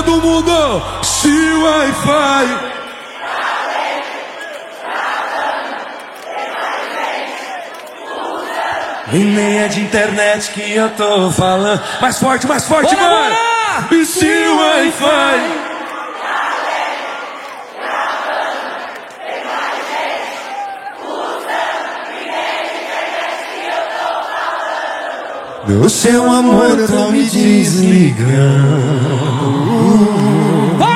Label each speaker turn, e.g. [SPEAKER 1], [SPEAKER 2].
[SPEAKER 1] todo mundo, se Wi-Fi. E nem é de internet que eu tô falando. Mais forte, mano. E se Wi-Fi.
[SPEAKER 2] Meu seu amor, eu tô me desligando.